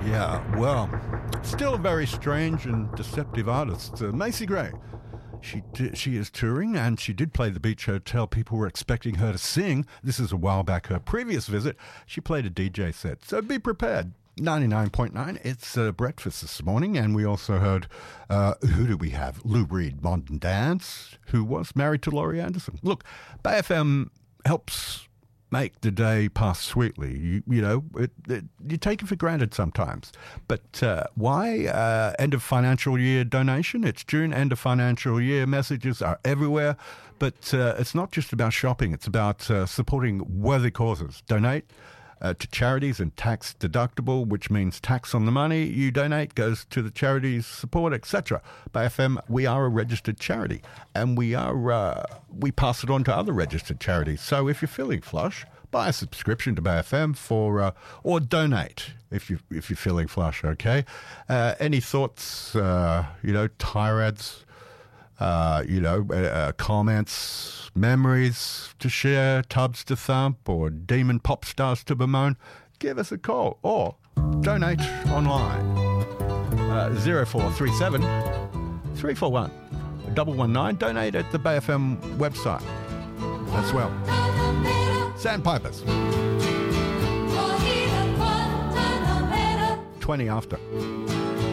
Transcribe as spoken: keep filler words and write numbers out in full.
Yeah, well, still a very strange and deceptive artist, uh, Macy Gray. She di- she is touring, and she did play the Beach Hotel. People were expecting her to sing. This is a while back. Her previous visit, she played a D J set, so be prepared. ninety-nine point nine, it's uh, breakfast this morning, and we also heard, uh, who do we have? Lou Reed, Modern Dance, who was married to Laurie Anderson. Look, Bay F M helps make the day pass sweetly. You, you know, it, it, you take it for granted sometimes. But uh, why? Uh, end of financial year donation. It's June, end of financial year. Messages are everywhere. But uh, it's not just about shopping. It's about uh, supporting worthy causes. Donate Uh, to charities and tax deductible, which means tax on the money you donate goes to the charities support, et cetera. Bay F M, we are a registered charity, and we are uh, we pass it on to other registered charities. So if you're feeling flush, buy a subscription to Bay F M for uh, or donate if you if you're feeling flush. Okay. Uh, any thoughts? Uh, you know, tirades. Uh, you know, uh, comments, memories to share, tubs to thump, or demon pop stars to bemoan, give us a call or donate online. Uh, zero four three seven, three four one, one one nine. Donate at the Bay F M website as well. Sandpipers. twenty after.